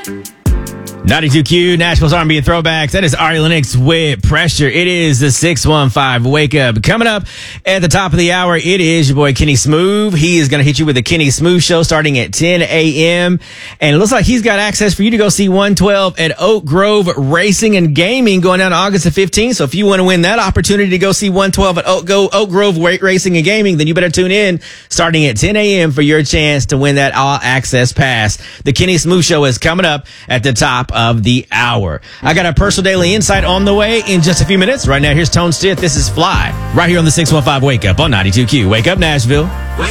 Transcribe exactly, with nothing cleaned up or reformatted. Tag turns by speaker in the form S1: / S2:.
S1: ninety-two Q, Nashville's R and B and Throwbacks. That is Ari Lennox with Pressure. It is the six one five Wake Up. Coming up at the top of the hour, it is your boy Kenny Smooth. He is going to hit you with the Kenny Smooth Show starting at ten a.m. And it looks like he's got access for you to go see one twelve at Oak Grove Racing and Gaming going down August the fifteenth. So if you want to win that opportunity to go see one twelve at Oak, go, Oak Grove Racing and Gaming, then you better tune in starting at ten a.m. for your chance to win that all access pass. The Kenny Smooth Show is coming up at the top of the hour. I got a personal daily insight on the way in just a few minutes. Right now, here's Tone Stith. This is Fly right here on the six one five Wake Up on ninety-two Q. Wake up, Nashville. Wake